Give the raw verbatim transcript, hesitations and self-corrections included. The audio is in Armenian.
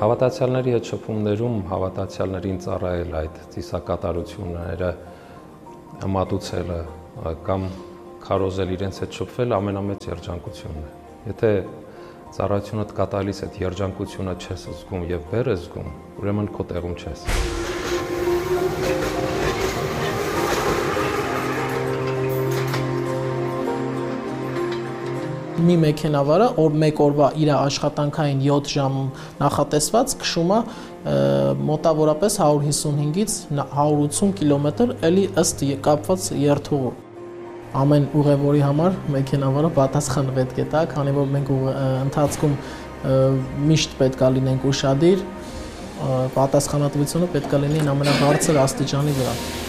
Հավատացյալների հետ շփումներում հավատացյալներին ծառայել այդ ծիսակատարությունները, մատուցելը կամ քարոզել իրենց հետ շփվել ամենամեծ երջանկությունն է։ Եթե ծառայությունդ կատարելիս այդ երջանկությունը չես զգում եւ բեռ ես զգում, ուրեմն քո տեղում չես։ Մի մեքենավարը օր մեկ օրվա իր աշխատանքային յոթ ժամ նախատեսված քշում է մոտավորապես հարյուր հիսունհինգից հարյուր ութ կիլոմետր էլի ըստ կապված երթուղու։ Ամեն ուղևորի համար մեքենավարը պատասխան պետք է տա, քանի որ մենք ընթացքում միշտ պետք է լինենք ուշադիր, պատասխանատվությունը պետք է լինի ամենաբարձր աստիճանի վրա։